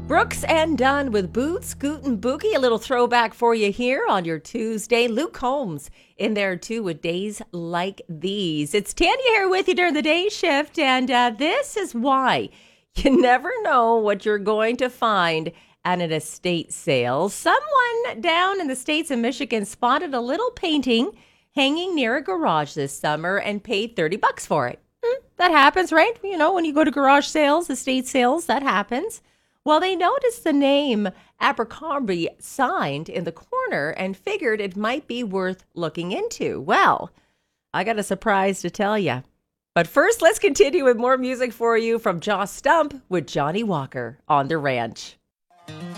Brooks and Dunn with Boots, Scoot, and Boogie. A little throwback for you here on your Tuesday. Luke Combs in there too with Days Like These. It's Tanya here with you during the day shift, and this is why you never know what you're going to find at an estate sale. Someone down in the States of Michigan spotted a little painting hanging near a garage this summer and paid $30 for it. That happens, right? You know, when you go to garage sales, estate sales, that happens. Well, they noticed the name Abercrombie signed in the corner and figured it might be worth looking into. Well, I got a surprise to tell you. But first, let's continue with more music for you from Joss Stump with Johnny Walker on the Ranch.